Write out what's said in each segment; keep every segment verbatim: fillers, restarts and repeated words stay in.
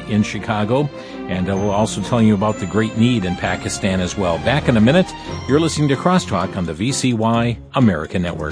in Chicago. And uh, we'll also tell you about the great need in Pakistan as well. Back in a minute. You're listening to Crosstalk on the V C Y America Network.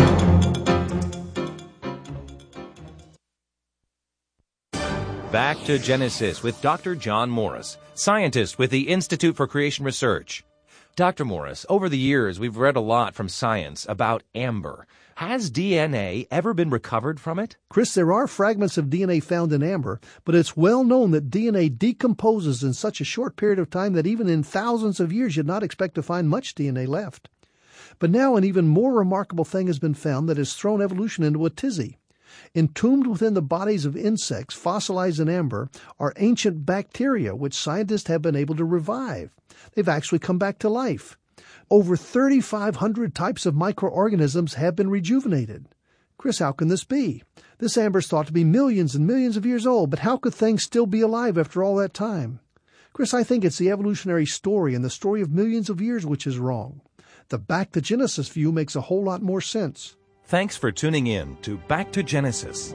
Back to Genesis with Doctor John Morris, scientist with the Institute for Creation Research. Doctor Morris, over the years, we've read a lot from science about amber. Has D N A ever been recovered from it? Chris, there are fragments of D N A found in amber, but it's well known that D N A decomposes in such a short period of time that even in thousands of years you'd not expect to find much D N A left. But now an even more remarkable thing has been found that has thrown evolution into a tizzy. Entombed within the bodies of insects fossilized in amber are ancient bacteria which scientists have been able to revive. They've actually come back to life. Over thirty-five hundred types of microorganisms have been rejuvenated. Chris, how can this be? This amber is thought to be millions and millions of years old, but how could things still be alive after all that time? Chris, I think it's the evolutionary story and the story of millions of years which is wrong. The Back to Genesis view makes a whole lot more sense. Thanks for tuning in to Back to Genesis.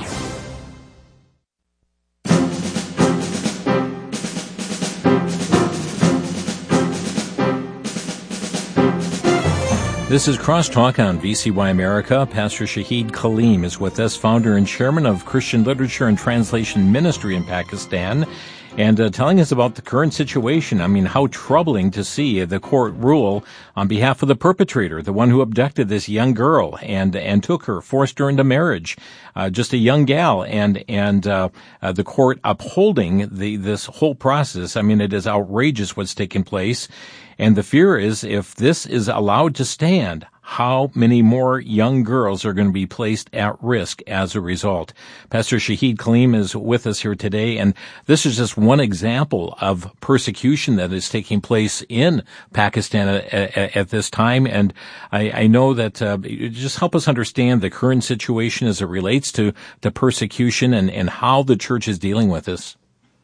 This is Crosstalk on V C Y America. Pastor Shahid Kaleem is with us, founder and chairman of Christian Literature and Translation Ministry in Pakistan, and uh, telling us about the current situation. I mean, how troubling to see the court rule on behalf of the perpetrator, the one who abducted this young girl and and took her, forced her into marriage, uh, just a young gal, and and uh, uh, the court upholding the this whole process. I mean, it is outrageous what's taking place. And the fear is, if this is allowed to stand, how many more young girls are going to be placed at risk as a result? Pastor Shahid Kaleem is with us here today, and this is just one example of persecution that is taking place in Pakistan at, at, at this time. And I, I know that uh, just help us understand the current situation as it relates to, to persecution and, and how the church is dealing with this.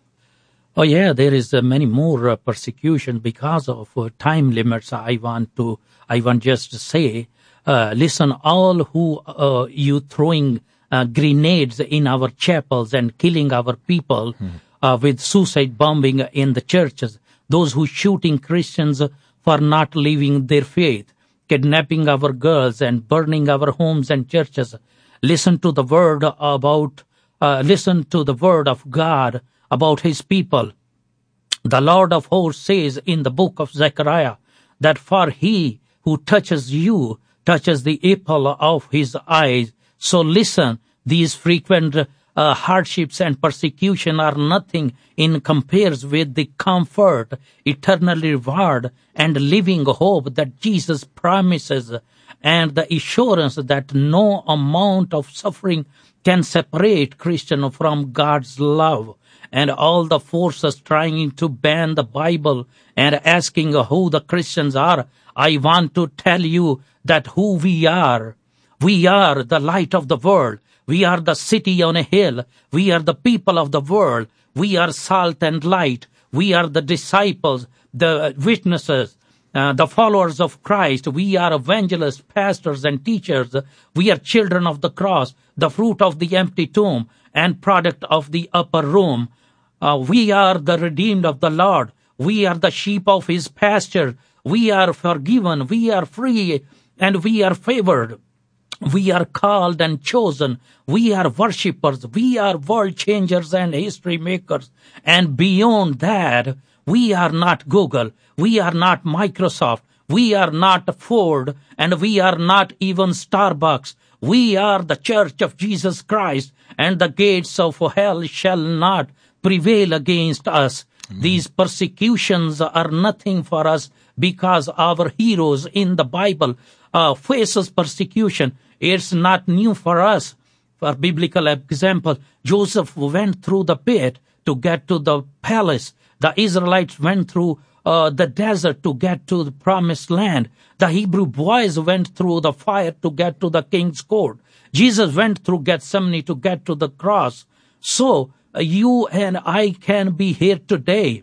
Oh, yeah, there is uh, many more uh, persecution because of uh, time limits. I want to, I want just to say, uh, listen, all who, uh, you throwing uh, grenades in our chapels and killing our people hmm. uh, with suicide bombing in the churches, those who shooting Christians for not leaving their faith, kidnapping our girls and burning our homes and churches. Listen to the word about, uh, listen to the word of God about his people. The Lord of hosts says in the book of Zechariah that for he who touches you touches the apple of his eyes. So listen, these frequent uh, hardships and persecution are nothing in compares with the comfort, eternal reward, and living hope that Jesus promises, and the assurance that no amount of suffering can separate Christian from God's love. And all the forces trying to ban the Bible and asking who the Christians are, I want to tell you that who we are. We are the light of the world. We are the city on a hill. We are the people of the world. We are salt and light. We are the disciples, the witnesses, uh, the followers of Christ. We are evangelists, pastors, and teachers. We are children of the cross, the fruit of the empty tomb, and product of the upper room. Uh, we are the redeemed of the Lord. We are the sheep of his pasture. We are forgiven. We are free, and we are favored. We are called and chosen. We are worshippers. We are world changers and history makers. And beyond that, we are not Google. We are not Microsoft. We are not Ford. And we are not even Starbucks. We are the Church of Jesus Christ, and the gates of hell shall not prevail against us. Mm-hmm. These persecutions are nothing for us because our heroes in the Bible uh, faces persecution. It's not new for us. For biblical example, Joseph went through the pit to get to the palace. The Israelites went through uh, the desert to get to the promised land. The Hebrew boys went through the fire to get to the king's court. Jesus went through Gethsemane to get to the cross. So uh, you and I can be here today.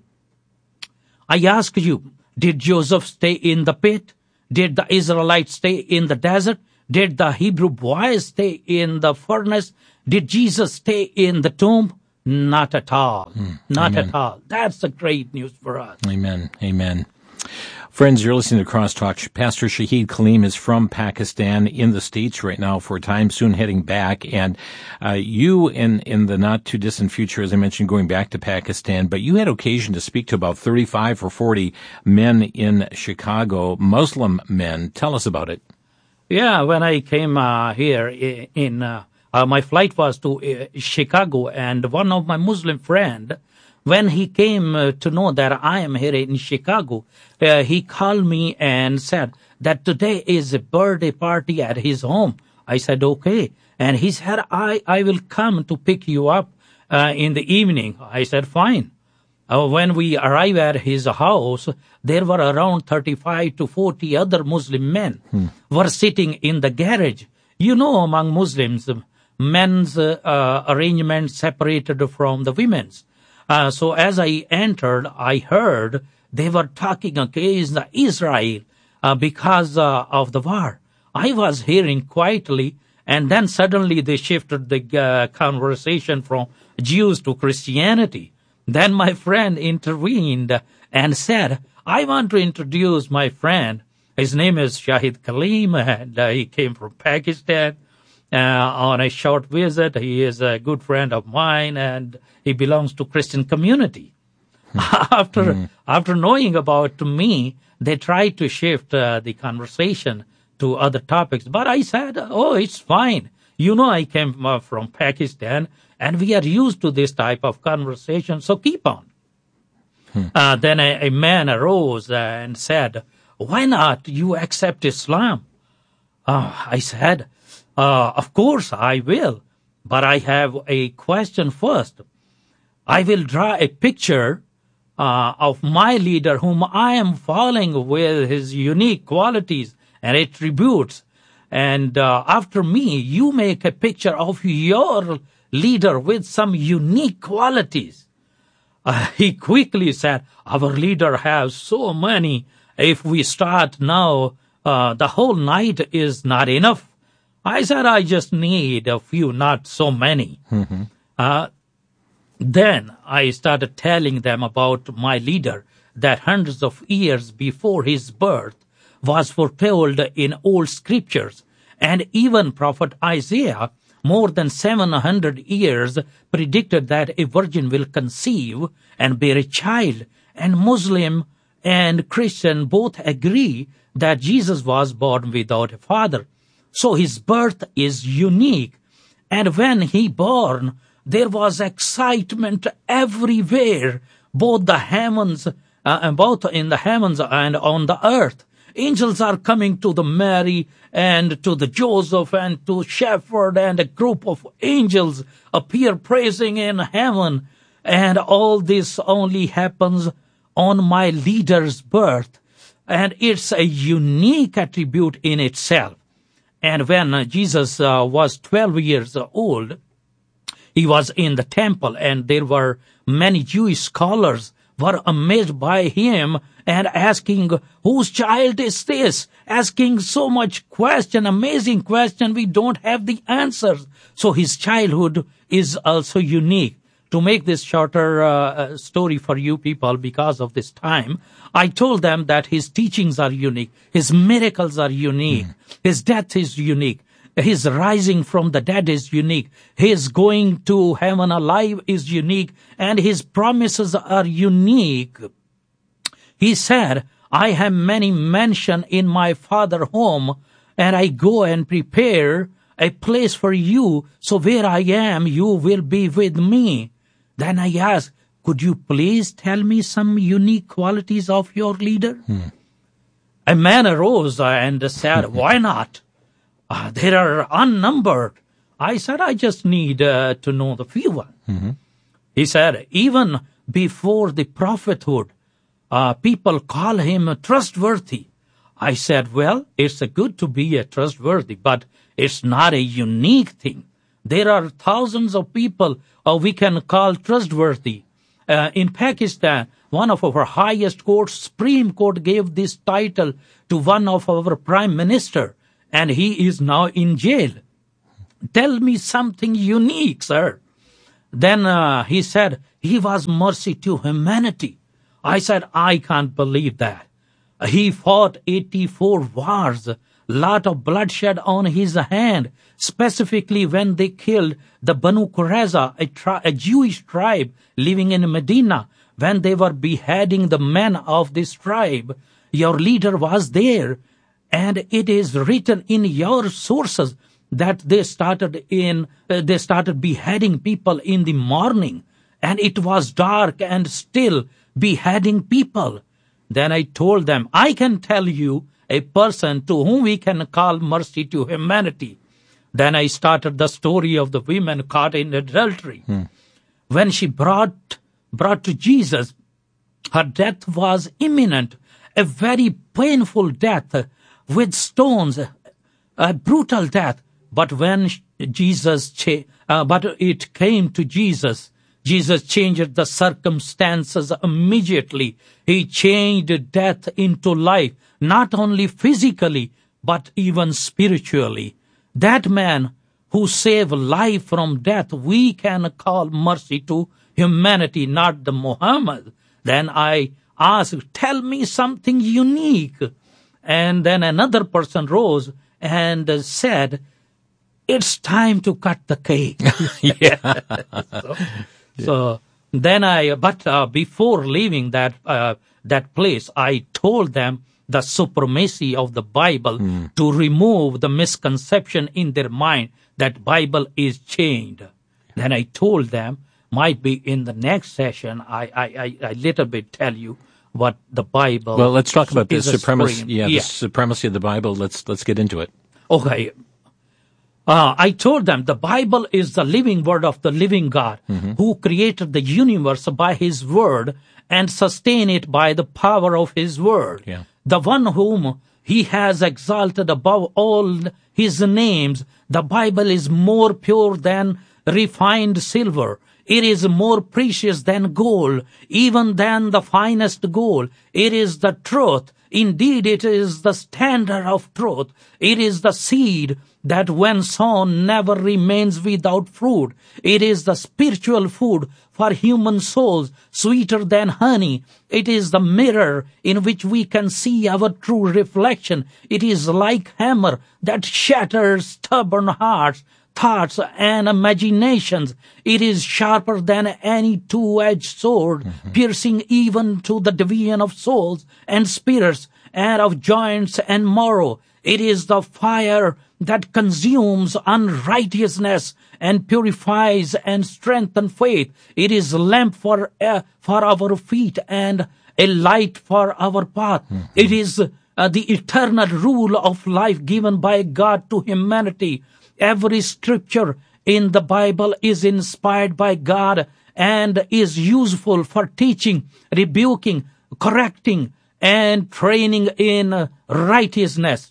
I ask you, did Joseph stay in the pit? Did the Israelites stay in the desert? Did the Hebrew boys stay in the furnace? Did Jesus stay in the tomb? Not at all. Mm. Not Amen. at all. That's the great news for us. Amen. Amen. Friends, you're listening to Crosstalk. Pastor Shahid Kaleem is from Pakistan in the States right now for a time, soon heading back. And uh, you, in, in the not-too-distant future, as I mentioned, going back to Pakistan, but you had occasion to speak to about thirty-five or forty men in Chicago, Muslim men. Tell us about it. Yeah, when I came uh, here in, in uh, uh, my flight was to uh, Chicago, and one of my Muslim friend, when he came uh, to know that I am here in Chicago, uh, he called me and said that today is a birthday party at his home. I said, okay. And he said, I, I will come to pick you up uh, in the evening. I said, fine. Uh, when we arrived at his house, there were around thirty-five to forty other Muslim men hmm. were sitting in the garage. You know, among Muslims, men's uh, uh, arrangement separated from the women's. Uh, so as I entered, I heard they were talking against Israel uh, because uh, of the war. I was hearing quietly, and then suddenly they shifted the uh, conversation from Jews to Christianity. Then my friend intervened and said, I want to introduce my friend. His name is Shahid Kaleem, and uh, he came from Pakistan. Uh, on a short visit. He is a good friend of mine, and he belongs to Christian community. after mm. after knowing about me, they tried to shift uh, the conversation to other topics. But I said, oh, it's fine. You know, I came uh, from Pakistan, and we are used to this type of conversation, so keep on. Hmm. Uh, then a, a man arose and said, why not you accept Islam? Uh, I said, Uh, of course I will, but I have a question first. I will draw a picture uh, of my leader whom I am following with his unique qualities and attributes. And uh, after me, you make a picture of your leader with some unique qualities. Uh, he quickly said, our leader has so many. If we start now, uh, the whole night is not enough. I said, I just need a few, not so many. Mm-hmm. Uh, then I started telling them about my leader, that hundreds of years before his birth was foretold in old scriptures. And even Prophet Isaiah, more than seven hundred years, predicted that a virgin will conceive and bear a child. And Muslim and Christian both agree that Jesus was born without a father. So his birth is unique. And when he born, there was excitement everywhere, both the heavens, uh, both in the heavens and on the earth. Angels are coming to the Mary and to the Joseph and to Shepherd, and a group of angels appear praising in heaven. And all this only happens on my leader's birth. And it's a unique attribute in itself. And when uh, Jesus uh, was twelve years old, he was in the temple, and there were many Jewish scholars were amazed by him and asking, whose child is this? Asking so much question, amazing question, we don't have the answers. So his childhood is also unique. To make this shorter uh, story for you people because of this time, I told them that his teachings are unique, his miracles are unique, mm. his death is unique, his rising from the dead is unique, his going to heaven alive is unique, and his promises are unique. He said, I have many mansions in my Father's home, and I go and prepare a place for you, so where I am, you will be with me. Then I asked, could you please tell me some unique qualities of your leader? Hmm. A man arose and said, why not? Uh, there are unnumbered. I said, I just need uh, to know the few ones. Mm-hmm. He said, even before the prophethood, uh, people call him trustworthy. I said, well, it's a good to be a trustworthy, but it's not a unique thing. There are thousands of people uh, we can call trustworthy. Uh, in Pakistan, one of our highest courts, Supreme Court, gave this title to one of our prime minister, and he is now in jail. Tell me something unique, sir. Then uh, he said, he was mercy to humanity. I said, I can't believe that. He fought eighty-four wars, lot of bloodshed on his hand, specifically when they killed the Banu Qurayza, a, tri- a Jewish tribe living in Medina. When they were beheading the men of this tribe, your leader was there. And it is written in your sources that they started in, uh, they started beheading people in the morning. And it was dark and still beheading people. Then I told them, I can tell you a person to whom we can call mercy to humanity. Then I started the story of the woman caught in adultery. Hmm. When she brought, brought to Jesus, her death was imminent, a very painful death with stones, a brutal death. But when Jesus, cha- uh, but it came to Jesus, Jesus changed the circumstances immediately. He changed death into life, not only physically, but even spiritually. That man who saved life from death, we can call mercy to humanity, not the Muhammad. Then I asked, tell me something unique. And then another person rose and said, it's time to cut the cake. Yeah. so, so then I, but uh, before leaving that uh, that place, I told them the supremacy of the Bible mm. to remove the misconception in their mind that Bible is changed. Then I told them, might be in the next session, I I, I, I little bit tell you what the Bible. Well, let's talk about the supremacy. Yeah, yeah, the supremacy of the Bible. Let's let's get into it. Okay. Uh, I told them the Bible is the living word of the living God mm-hmm. who created the universe by his word and sustain it by the power of his word. Yeah. The one whom he has exalted above all his names. The Bible is more pure than refined silver. It is more precious than gold, even than the finest gold. It is the truth. Indeed, it is the standard of truth. It is the seed that when sown never remains without fruit. It is the spiritual food for human souls, sweeter than honey. It is the mirror in which we can see our true reflection. It is like hammer that shatters stubborn hearts, thoughts, and imaginations. It is sharper than any two-edged sword, mm-hmm. piercing even to the division of souls and spirits, and of joints and marrow. It is the fire that consumes unrighteousness and purifies and strengthens faith. It is a lamp for, uh, for our feet and a light for our path. Mm-hmm. It is uh, the eternal rule of life given by God to humanity. Every scripture in the Bible is inspired by God and is useful for teaching, rebuking, correcting, and training in righteousness.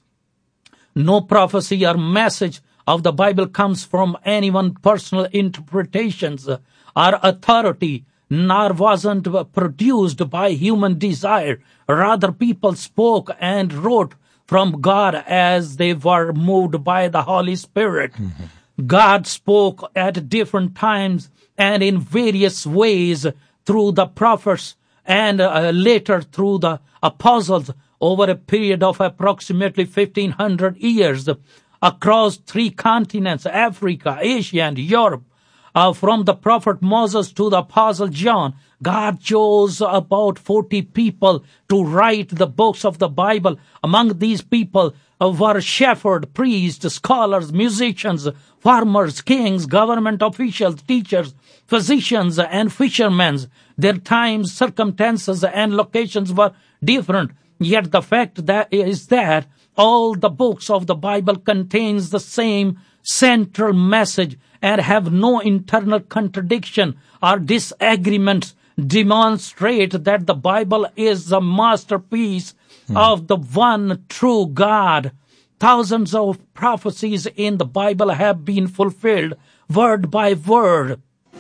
No prophecy or message of the Bible comes from anyone's personal interpretations or authority, nor wasn't produced by human desire. Rather, people spoke and wrote from God as they were moved by the Holy Spirit. Mm-hmm. God spoke at different times and in various ways through the prophets and uh, later through the apostles over a period of approximately fifteen hundred years across three continents, Africa, Asia, and Europe. Uh, from the prophet Moses to the apostle John, God chose about forty people to write the books of the Bible. Among these people uh, were shepherds, priests, scholars, musicians, farmers, kings, government officials, teachers, physicians, and fishermen. Their times, circumstances, and locations were different. Yet the fact that is that all the books of the Bible contains the same central message and have no internal contradiction or disagreements, demonstrate that the Bible is the masterpiece hmm. of the one true God. Thousands of prophecies in the Bible have been fulfilled word by word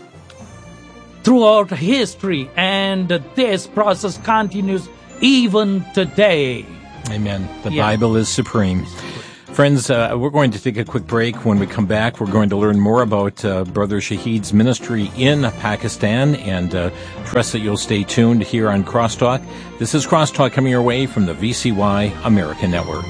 throughout history, and this process continues even today. Amen. The yeah. Bible is supreme. Friends, uh, we're going to take a quick break. When we come back, we're going to learn more about uh, Brother Shahid's ministry in Pakistan, and uh, trust that you'll stay tuned here on Crosstalk. This is Crosstalk coming your way from the V C Y America Network.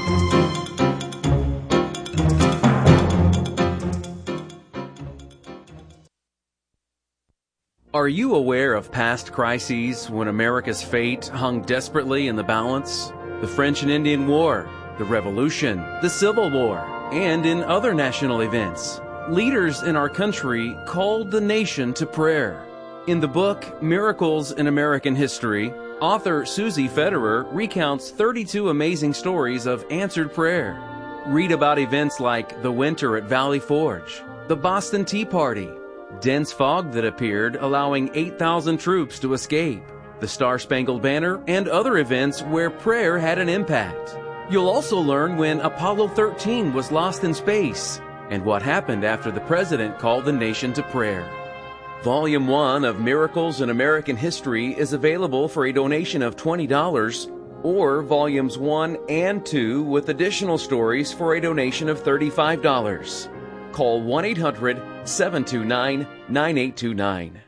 Are you aware of past crises when America's fate hung desperately in the balance? The French and Indian War, the Revolution, the Civil War, and in other national events. Leaders in our country called the nation to prayer. In the book, Miracles in American History, author Susie Federer recounts thirty-two amazing stories of answered prayer. Read about events like the winter at Valley Forge, the Boston Tea Party, dense fog that appeared allowing eight thousand troops to escape, the Star-Spangled Banner, and other events where prayer had an impact. You'll also learn when Apollo thirteen was lost in space and what happened after the president called the nation to prayer. Volume one of Miracles in American History is available for a donation of twenty dollars, or Volumes one and two with additional stories for a donation of thirty-five dollars. Call one eight hundred, seven two nine, nine eight two nine.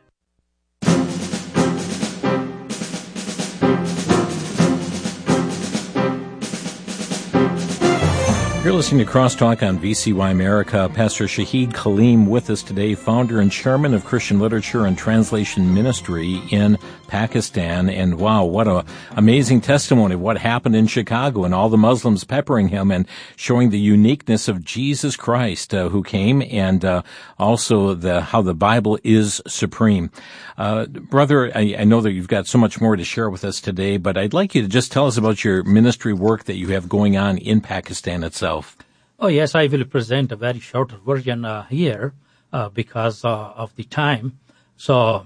You're listening to Crosstalk on V C Y America. Pastor Shahid Kaleem with us today, founder and chairman of Christian Literature and Translation Ministry in Pakistan. And wow, what a amazing testimony of what happened in Chicago and all the Muslims peppering him and showing the uniqueness of Jesus Christ uh, who came, and uh, also the how the Bible is supreme. Uh, brother, I, I know that you've got so much more to share with us today, but I'd like you to just tell us about your ministry work that you have going on in Pakistan itself. Oh, yes, I will present a very short version uh, here uh, because uh, of the time. So,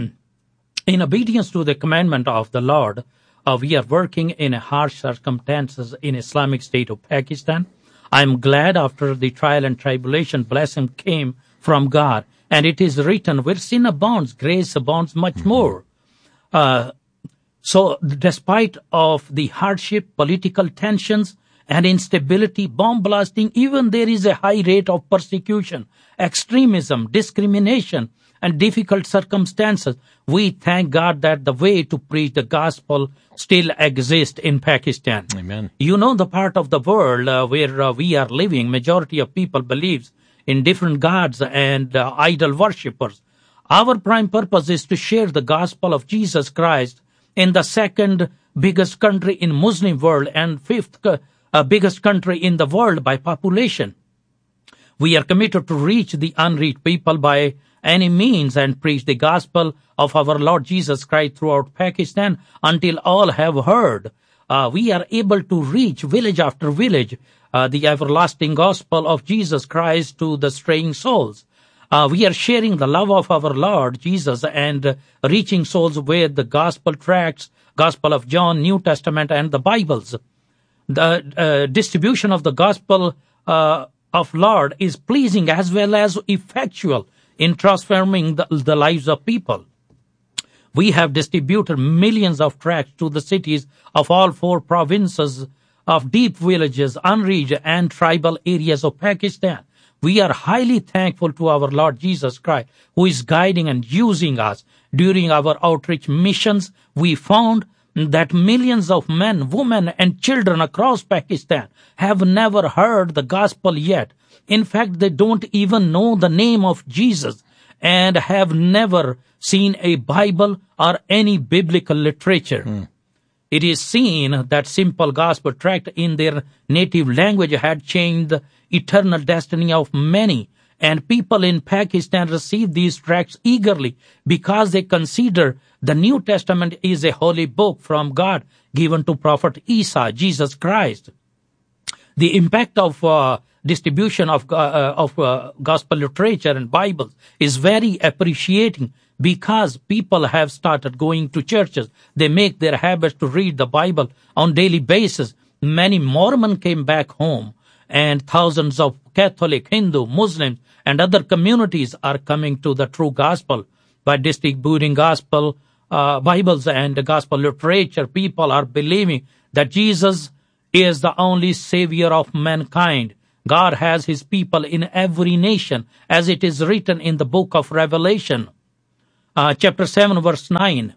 in obedience to the commandment of the Lord, uh, we are working in harsh circumstances in Islamic State of Pakistan. I am glad after the trial and tribulation, blessing came from God. And it is written, where sin abounds, grace abounds much mm-hmm. more. Uh, so, despite of the hardship, political tensions, and instability, bomb blasting, even there is a high rate of persecution, extremism, discrimination, and difficult circumstances. We thank God that the way to preach the gospel still exists in Pakistan. Amen. You know, the part of the world uh, where uh, we are living, majority of people believes in different gods and uh, idol worshippers. Our prime purpose is to share the gospel of Jesus Christ in the second biggest country in Muslim world and fifth uh, Uh, biggest country in the world by population. We are committed to reach the unreached people by any means and preach the gospel of our Lord Jesus Christ throughout Pakistan until all have heard. Uh, we are able to reach village after village uh, the everlasting gospel of Jesus Christ to the straying souls. Uh, we are sharing the love of our Lord Jesus and uh, reaching souls with the gospel tracts, Gospel of John, New Testament, and the Bibles. The uh, distribution of the gospel uh, of Lord is pleasing as well as effectual in transforming the, the lives of people. We have distributed millions of tracts to the cities of all four provinces of deep villages, unreached, and tribal areas of Pakistan. We are highly thankful to our Lord Jesus Christ, who is guiding and using us. During our outreach missions, we found that millions of men, women, and children across Pakistan have never heard the gospel yet. In fact, they don't even know the name of Jesus and have never seen a Bible or any biblical literature. Mm. It is seen that simple gospel tract in their native language had changed the eternal destiny of many, and people in Pakistan receive these tracts eagerly because they consider the New Testament is a holy book from God given to Prophet Isa, Jesus Christ. The impact of uh, distribution of uh, of uh, gospel literature and Bibles is very appreciating because people have started going to churches. They make their habits to read the Bible on daily basis. Many Mormons came back home, and thousands of Catholic, Hindu, Muslims, and other communities are coming to the true gospel by distributing gospel uh, Bibles and gospel literature. People are believing that Jesus is the only savior of mankind. God has his people in every nation, as it is written in the book of Revelation, uh, chapter seven, verse nine.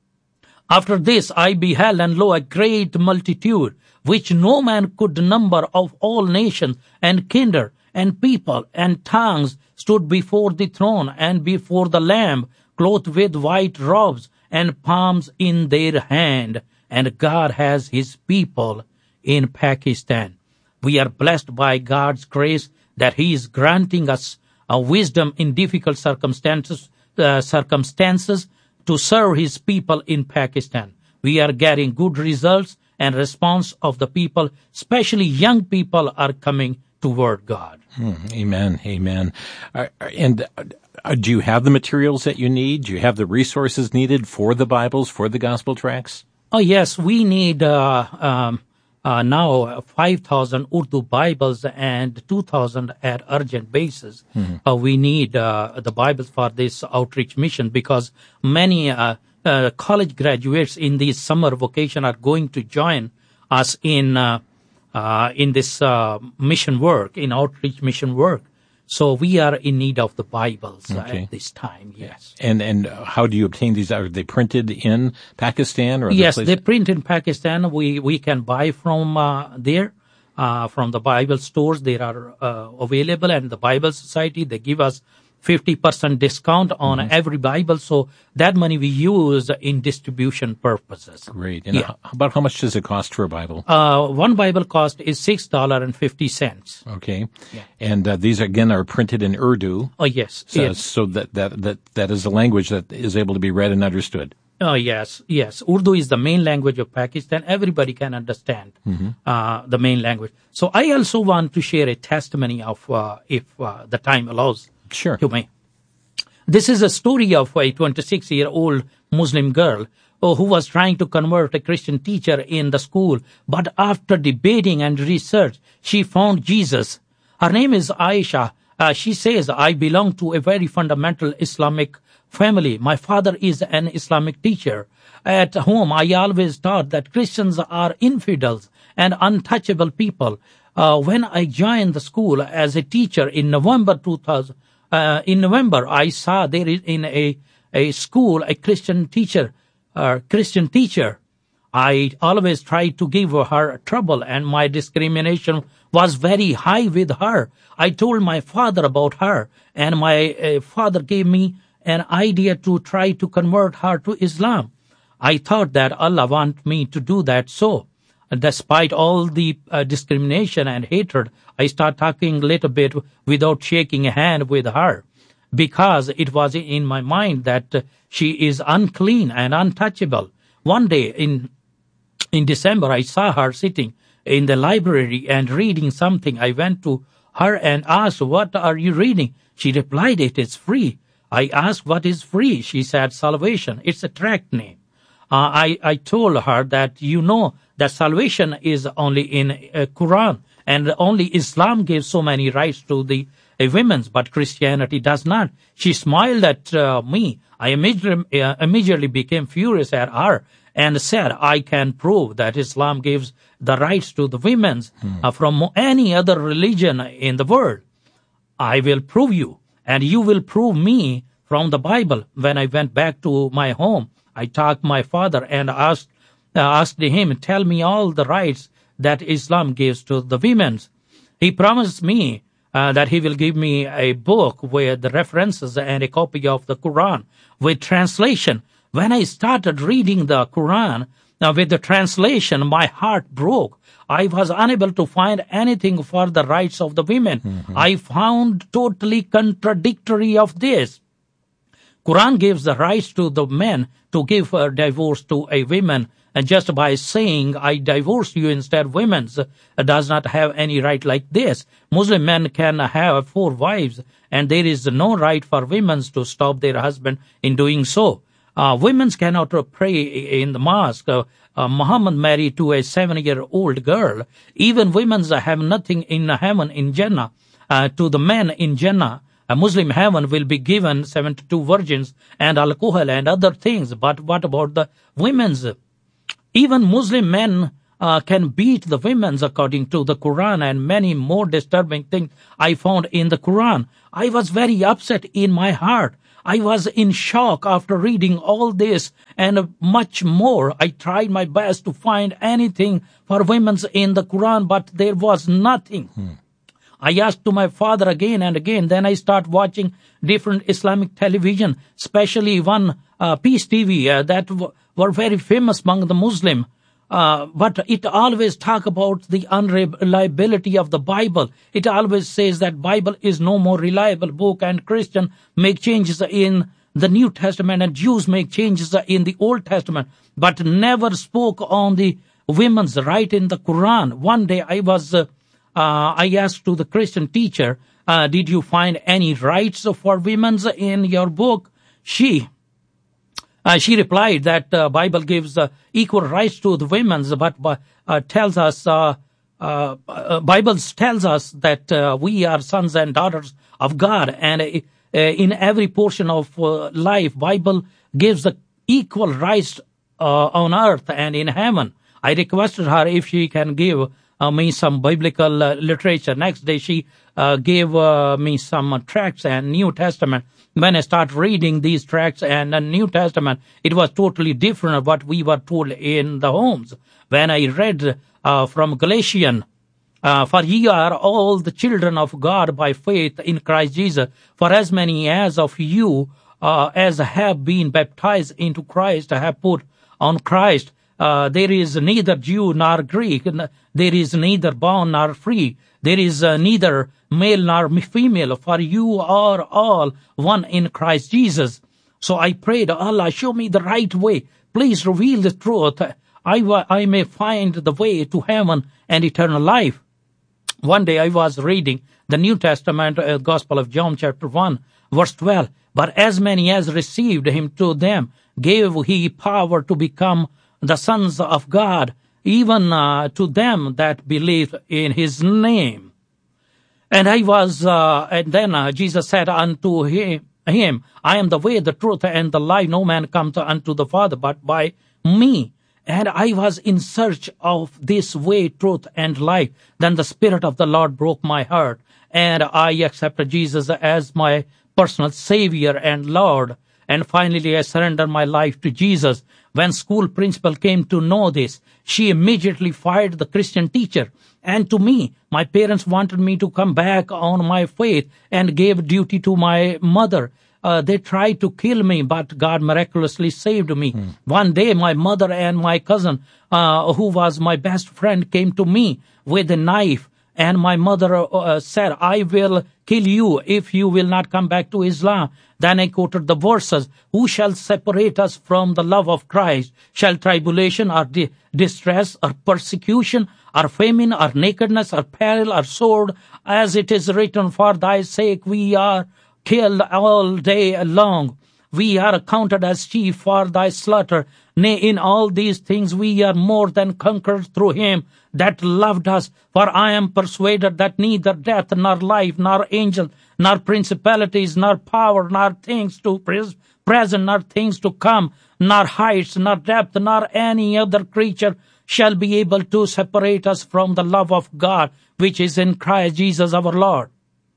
After this I beheld, and lo, a great multitude, which no man could number, of all nations, and kindred, and people, and tongues, stood before the throne, and before the Lamb, clothed with white robes, and palms in their hand. And God has his people in Pakistan. We are blessed by God's grace that he is granting us a wisdom in difficult circumstances, uh, circumstances to serve his people in Pakistan. We are getting good results and response of the people, especially young people, are coming toward God. Hmm, amen, amen. Uh, and uh, do you have the materials that you need? Do you have the resources needed for the Bibles, for the gospel tracts? Oh, yes, we need uh, um, uh, now five thousand Urdu Bibles and two thousand at urgent basis. Mm-hmm. Uh, we need uh, the Bibles for this outreach mission, because many uh, uh, college graduates in this summer vacation are going to join us in uh, uh, in this uh, mission work, in outreach mission work. So we are in need of the Bibles okay. at this time, yes. And and how do you obtain these? Are they printed in Pakistan? Or yes, place? they print in Pakistan. We we can buy from uh, there, uh, from the Bible stores. They are uh, available, and the Bible Society, they give us fifty percent discount on mm-hmm. every Bible. So that money we use in distribution purposes. Great. And yeah. how about how much does it cost for a Bible? Uh, one Bible cost is six dollars and fifty cents. Okay. Yeah. And uh, these, again, are printed in Urdu. Oh, yes. So, yes. so that, that, that, that is a language that is able to be read and understood. Oh, yes, yes. Urdu is the main language of Pakistan. Everybody can understand mm-hmm. uh, the main language. So I also want to share a testimony of, uh, if uh, the time allows. Sure. To me. This is a story of a twenty-six-year-old Muslim girl who was trying to convert a Christian teacher in the school, but after debating and research, she found Jesus. Her name is Aisha. Uh, she says, I belong to a very fundamental Islamic family. My father is an Islamic teacher. At home, I always taught that Christians are infidels and untouchable people. Uh, when I joined the school as a teacher in November two thousand, uh, in November, I saw there is in a, a school a Christian teacher, uh, Christian teacher. I always tried to give her trouble, and my discrimination was very high with her. I told my father about her, and my uh, father gave me an idea to try to convert her to Islam. I thought that Allah wanted me to do that, so despite all the uh, discrimination and hatred, I started talking a little bit without shaking a hand with her, because it was in my mind that uh, she is unclean and untouchable. One day in in December, I saw her sitting in the library and reading something. I went to her and asked, what are you reading? She replied, it is free. I asked, what is free? She said, salvation. It's a tract name. Uh, I, I told her that, you know, that salvation is only in uh, Quran, and only Islam gives so many rights to the uh, women, but Christianity does not. She smiled at uh, me. I immediately, uh, immediately became furious at her and said, I can prove that Islam gives the rights to the women hmm. uh, from any other religion in the world. I will prove you, and you will prove me from the Bible. When I went back to my home, I talked to my father and asked, uh, asked him, tell me all the rights that Islam gives to the women. He promised me uh, that he will give me a book with the references and a copy of the Quran with translation. When I started reading the Quran uh, with the translation, my heart broke. I was unable to find anything for the rights of the women. Mm-hmm. I found totally contradictory of this. Quran gives the rights to the men to give a divorce to a woman, and just by saying, I divorce you instead, women uh, does not have any right like this. Muslim men can have four wives, and there is no right for women to stop their husband in doing so. Uh, women cannot pray in the mosque. Uh, uh, Muhammad married to a seven-year-old girl. Even women have nothing in heaven in Jannah. Uh, to the men in Jannah, a Muslim heaven will be given seventy-two virgins and alcohol and other things. But what about the women's? Even Muslim men uh, can beat the women's according to the Quran, and many more disturbing things I found in the Quran. I was very upset in my heart. I was in shock after reading all this and much more. I tried my best to find anything for women's in the Quran, but there was nothing. Hmm. I asked to my father again and again. Then I start watching different Islamic television, especially one uh, Peace T V uh, that w- were very famous among the Muslim. Uh, but it always talk about the unreliability of the Bible. It always says that Bible is no more reliable book, and Christian make changes in the New Testament and Jews make changes in the Old Testament, but never spoke on the women's right in the Quran. One day I was, uh, uh, I asked to the Christian teacher, uh, did you find any rights for women's in your book? She Uh, she replied that uh, Bible gives uh, equal rights to the women, but uh, tells us, uh, uh, uh, Bible tells us that uh, we are sons and daughters of God, and uh, in every portion of uh, life, Bible gives the equal rights uh, on earth and in heaven. I requested her if she can give uh, me some biblical uh, literature. Next day, she uh, gave uh, me some uh, tracts and New Testament. When I start reading these tracts and the New Testament, it was totally different of what we were told in the homes. When I read uh, from Galatians, uh, for ye are all the children of God by faith in Christ Jesus, for as many as of you uh, as have been baptized into Christ have put on Christ. Uh, there is neither Jew nor Greek, there is neither bond nor free, there is uh, neither male nor female, for you are all one in Christ Jesus. So I prayed, Allah, show me the right way. Please reveal the truth. I, I may find the way to heaven and eternal life. One day I was reading the New Testament, uh, Gospel of John, chapter one, verse twelve. But as many as received him, to them gave he power to become the sons of God, even uh, to them that believe in his name. And I was, uh, and then uh, Jesus said unto him, him, I am the way, the truth, and the life. No man comes unto the Father but by me. And I was in search of this way, truth, and life. Then the Spirit of the Lord broke my heart, and I accepted Jesus as my personal Savior and Lord. And finally, I surrendered my life to Jesus. When school principal came to know this, she immediately fired the Christian teacher. And to me, my parents wanted me to come back on my faith and gave duty to my mother. Uh, they tried to kill me, but God miraculously saved me. Hmm. One day, my mother and my cousin, uh, who was my best friend, came to me with a knife. And my mother uh, said, I will kill you if you will not come back to Islam. Then I quoted the verses, who shall separate us from the love of Christ? Shall tribulation or di- distress or persecution or famine or nakedness or peril or sword? As it is written, for thy sake we are killed all day long. We are accounted as sheep for thy slaughter. Nay, in all these things we are more than conquerors through him that loved us. For I am persuaded that neither death, nor life, nor angels, nor principalities, nor power, nor things to pre- present, nor things to come, nor heights, nor depth, nor any other creature shall be able to separate us from the love of God, which is in Christ Jesus our Lord.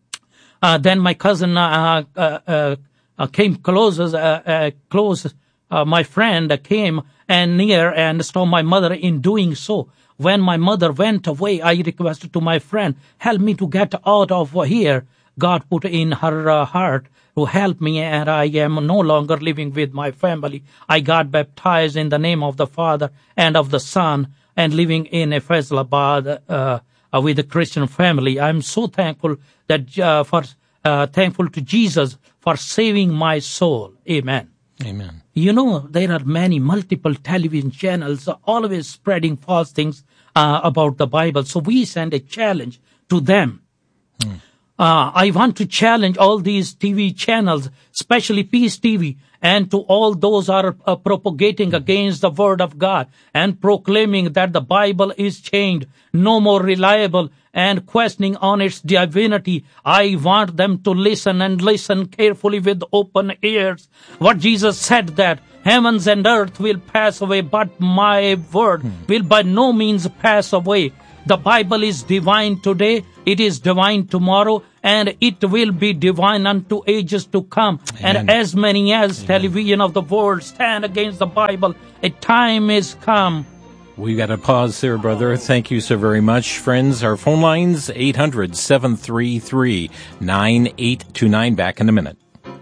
Uh, then my cousin uh, uh, uh, uh, came close, uh, uh, close. Uh, my friend came and near and stopped my mother in doing so. When my mother went away, I requested to my friend, help me to get out of here. God put in her uh, heart to help me, and I am no longer living with my family. I got baptized in the name of the Father and of the Son, and living in Faisalabad uh, uh, with a Christian family. I'm so thankful that uh, for uh, thankful to Jesus for saving my soul. Amen. Amen. You know, there are many multiple television channels always spreading false things uh, about the Bible. So we send a challenge to them. Hmm. Uh, I want to challenge all these T V channels, especially Peace T V, and to all those who are uh, propagating against the Word of God and proclaiming that the Bible is changed, no more reliable, and questioning on its divinity. I want them to listen and listen carefully with open ears. What Jesus said that, heavens and earth will pass away, but my word hmm. will by no means pass away. The Bible is divine today, it is divine tomorrow, and it will be divine unto ages to come. Amen. And as many as Amen. Television of the world stand against the Bible, a time is come. We've got to pause there, brother. Thank you so very much. Friends, our phone lines, eight hundred, seven three three, nine eight two nine. Back in a minute.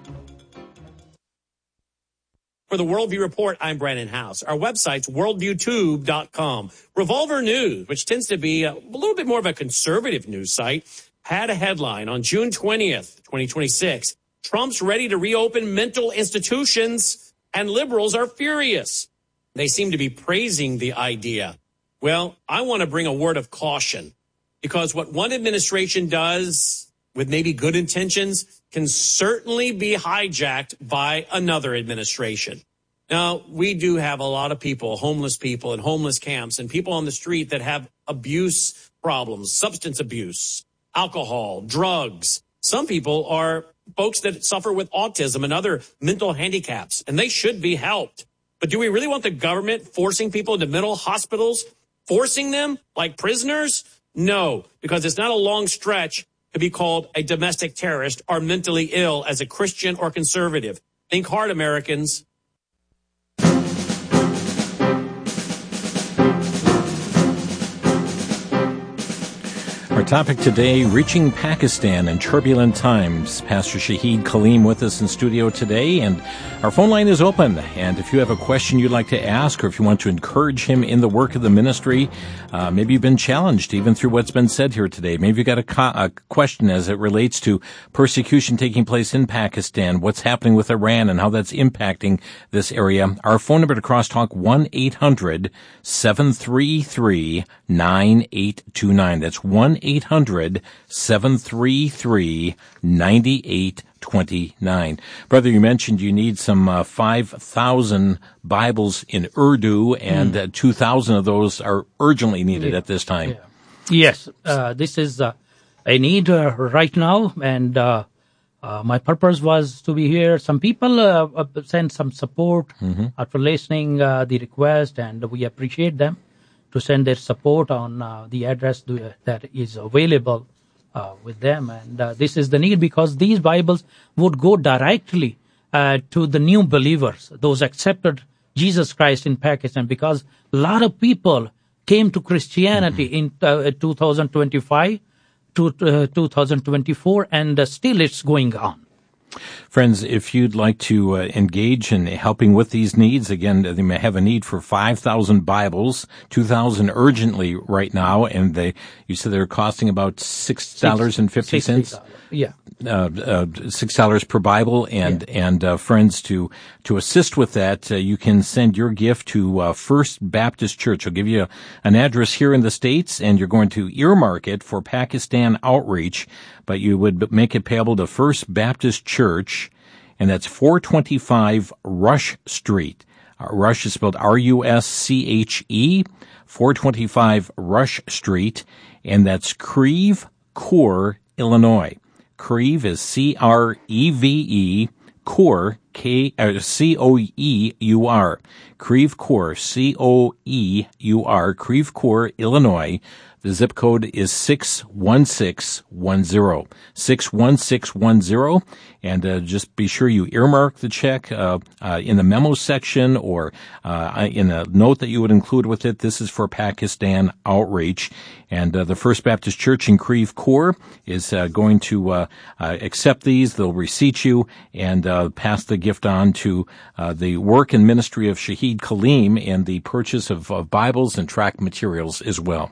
For the Worldview Report, I'm Brandon House. Our website's worldview tube dot com. Revolver News, which tends to be a little bit more of a conservative news site, had a headline on June twentieth, twenty twenty-six. Trump's ready to reopen mental institutions, and liberals are furious. They seem to be praising the idea. Well, I want to bring a word of caution, because what one administration does with maybe good intentions can certainly be hijacked by another administration. Now, we do have a lot of people, homeless people in homeless camps and people on the street that have abuse problems, substance abuse, alcohol, drugs. Some people are folks that suffer with autism and other mental handicaps, and they should be helped. But do we really want the government forcing people into mental hospitals, forcing them like prisoners? No, because it's not a long stretch to be called a domestic terrorist or mentally ill as a Christian or conservative. Think hard, Americans. Our topic today, reaching Pakistan in turbulent times. Pastor Shahid Kaleem with us in studio today, and our phone line is open. And if you have a question you'd like to ask, or if you want to encourage him in the work of the ministry, uh, maybe you've been challenged even through what's been said here today. Maybe you've got a, co- a question as it relates to persecution taking place in Pakistan, what's happening with Iran, and how that's impacting this area. Our phone number to crosstalk, one eight hundred, seven three three, nine eight two nine. That's one eight hundred, seven three three, nine eight two nine. Brother, you mentioned you need some uh, five thousand Bibles in Urdu, and mm. uh, two thousand of those are urgently needed yeah. at this time. Yeah. Yes, uh, this is uh, a need uh, right now, and uh, uh, my purpose was to be here. Some people uh, sent some support mm-hmm. after listening uh, the request, and we appreciate them to send their support on uh, the address that is available uh, with them. And uh, this is the need, because these Bibles would go directly uh, to the new believers, those accepted Jesus Christ in Pakistan, because a lot of people came to Christianity mm-hmm. in uh, two thousand twenty-five to uh, two thousand twenty-four, and uh, still it's going on. Friends, if you'd like to uh, engage in helping with these needs, again, they may have a need for five thousand Bibles, two thousand urgently right now, and they, you said they're costing about six dollars and fifty cents? Yeah. Uh, uh, six dollars per Bible, and, yeah. and, uh, friends, to, to assist with that, uh, you can send your gift to, uh, First Baptist Church. I'll give you a, an address here in the States, and you're going to earmark it for Pakistan outreach, but you would make it payable to First Baptist Church, and that's four twenty-five Rush Street. Uh, Rush is spelled R U S C H E, four twenty-five Rush Street, and that's Creve Coeur, Illinois. Creve is C R E V E, Coeur, K, uh, C O E U R. Creve Coeur, C O E U R, Creve Coeur, Illinois. The zip code is six one six one zero. six one six one zero. And uh, just be sure you earmark the check uh, uh, in the memo section, or uh, in a note that you would include with it. This is for Pakistan outreach. And uh, the First Baptist Church in Creve Coeur is uh, going to uh, uh, accept these. They'll receipt you and uh, pass the gift on to uh, the work and ministry of Shahid Kaleem and the purchase of, of Bibles and tract materials as well.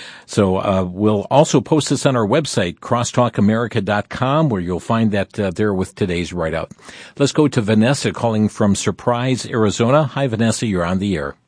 So uh, we'll also post this on our website, crosstalk america dot com, where you'll find that uh, there with today's write-out. Let's go to Vanessa calling from Surprise, Arizona. Hi, Vanessa. You're on the air.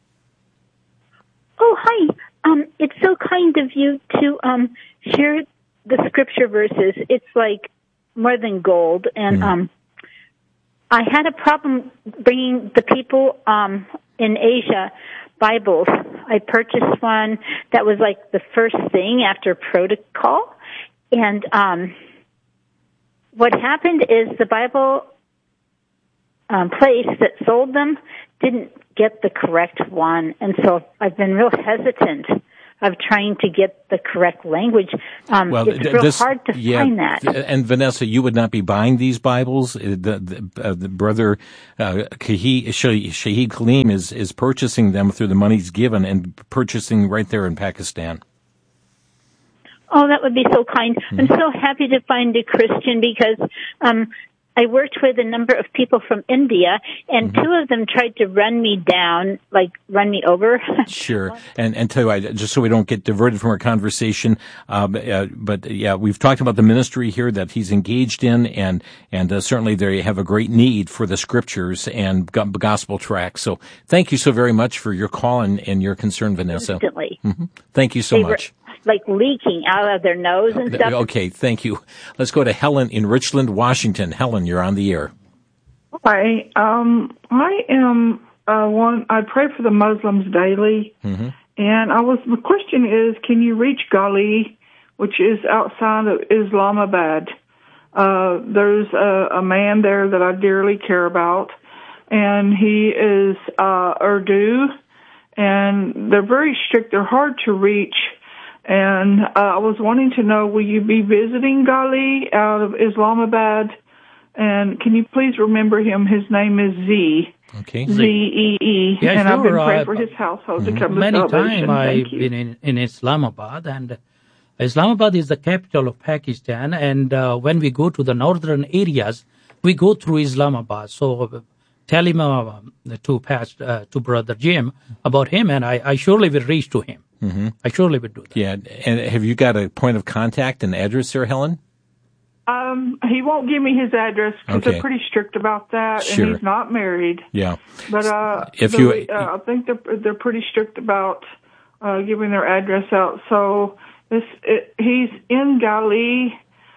Oh, hi. Um, it's so kind of you to um, share the scripture verses. It's like more than gold. And mm. um, I had a problem bringing the people um, in Asia Bibles. I purchased one that was like the first thing after protocol. And um, what happened is the Bible um, place that sold them didn't get the correct one, and so I've been real hesitant of trying to get the correct language. Um, well, it's real this, hard to yeah, find that. And Vanessa, you would not be buying these Bibles. The, the, uh, the brother uh, Shahid Kaleem is is purchasing them through the monies given and purchasing right there in Pakistan. Oh, that would be so kind. Mm-hmm. I'm so happy to find a Christian because um, I worked with a number of people from India, and mm-hmm. two of them tried to run me down, like run me over. Sure. And, and tell you, I, just so we don't get diverted from our conversation, um, uh, but yeah, we've talked about the ministry here that he's engaged in, and, and uh, certainly they have a great need for the scriptures and gospel tracts. So thank you so very much for your call and, and your concern, Vanessa. Instantly. Mm-hmm. Thank you so they much. Were- like leaking out of their nose and stuff. Okay, thank you. Let's go to Helen in Richland, Washington. Helen, you're on the air. Hi, um, I am uh, one. I pray for the Muslims daily, mm-hmm. and I was. My question is, can you reach Gali, which is outside of Islamabad? Uh, there's a, a man there that I dearly care about, and he is uh, Urdu, and they're very strict. They're hard to reach. And uh, I was wanting to know, will you be visiting Gali out of Islamabad? And can you please remember him? His name is Z. Okay. Z E E. Yeah, and sure. I've been praying uh, for his household mm-hmm. to come Many to salvation. times I've you. been in, in Islamabad, and Islamabad is the capital of Pakistan. And uh, when we go to the northern areas, we go through Islamabad. So uh, tell him uh, to pass uh, to Brother Jim about him, and I, I surely will reach to him. Mm-hmm. I surely would do that. Yeah, and have you got a point of contact and address there, Helen? Um, he won't give me his address because okay. they're pretty strict about that, sure. and he's not married. Yeah, but uh, if the, you, uh, I think they're they're pretty strict about uh, giving their address out. So this it, he's in Gali.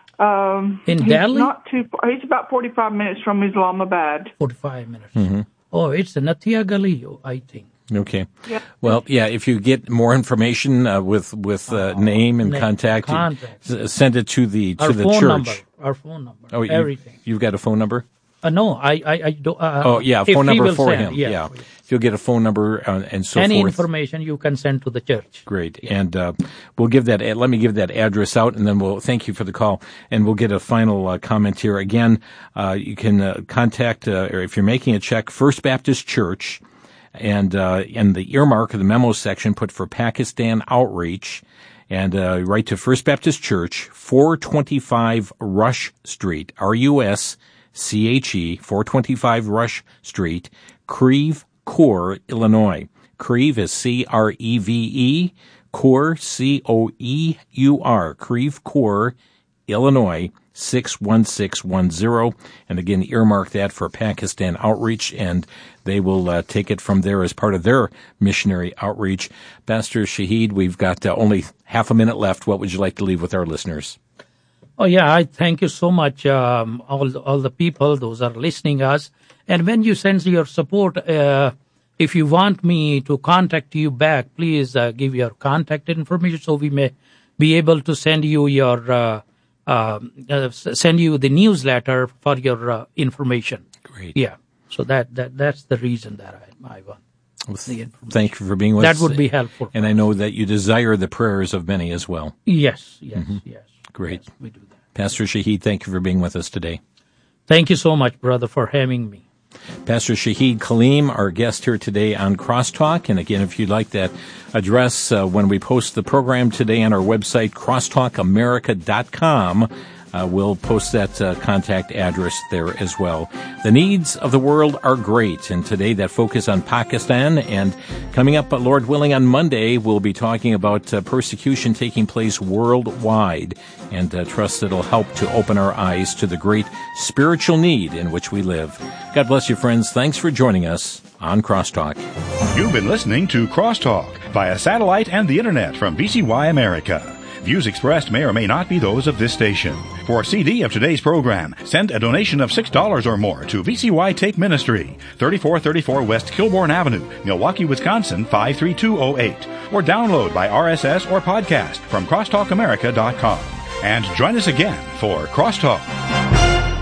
Um, in he's Delhi? Not too. He's about forty-five minutes from Islamabad. Forty-five minutes. Mm-hmm. Oh, it's Natia Gali, I think. Okay. Yeah. Well, yeah, if you get more information uh, with with uh, oh, name and name, contact, contact. You, send it to the to our the phone church. Number, our phone number. Oh, everything. You, you've got a phone number? Uh, no, I I, I don't. Uh, oh, yeah, phone number for send, him. Yeah. yeah. If you'll get a phone number uh, and so Any forth. information you can send to the church. Great. Yeah. And uh, we'll give that, let me give that address out, and then we'll, thank you for the call, and we'll get a final uh, comment here. Again, uh, you can uh, contact, uh, or if you're making a check, First Baptist Church, and uh, in the earmark of the memo section, put for Pakistan Outreach, and uh, write to First Baptist Church, four twenty-five Rush Street, R U S C H E, four twenty-five Rush Street, Creve Coeur, Illinois. Creve is C R E V E, Coeur, C O E U R, Creve Coeur, Illinois, six one six one zero. And again, earmark that for Pakistan Outreach, and they will uh, take it from there as part of their missionary outreach. Pastor Shahid, we've got uh, only half a minute left. What would you like to leave with our listeners? Oh, yeah, I thank you so much, um, all, all the people, those are listening us. And when you send your support, uh, if you want me to contact you back, please uh, give your contact information so we may be able to send you your uh, uh, uh, send you the newsletter for your uh, information. Great. Yeah. So that, that that's the reason that I, I want. Well, th- thank you for being with that us. That would be helpful. And I know that you desire the prayers of many as well. Yes, yes, mm-hmm. yes. Great. Yes, we do that. Pastor Shahid, thank you for being with us today. Thank you so much, brother, for having me. Pastor Shahid Kaleem, our guest here today on Crosstalk. And again, if you'd like that address, uh, when we post the program today on our website, crosstalk america dot com, uh, we'll post that uh, contact address there as well. The needs of the world are great, and today that focus on Pakistan. And coming up, Lord willing, on Monday, we'll be talking about uh, persecution taking place worldwide, and uh, trust it'll help to open our eyes to the great spiritual need in which we live. God bless you, friends. Thanks for joining us on Crosstalk. You've been listening to Crosstalk via satellite and the internet from V C Y America. Views expressed may or may not be those of this station. For a C D of today's program, send a donation of six dollars or more to V C Y Take Ministry, thirty-four thirty-four West Kilbourne Avenue, Milwaukee, Wisconsin, five three two oh eight. Or download by R S S or podcast from crosstalk america dot com. And join us again for Crosstalk.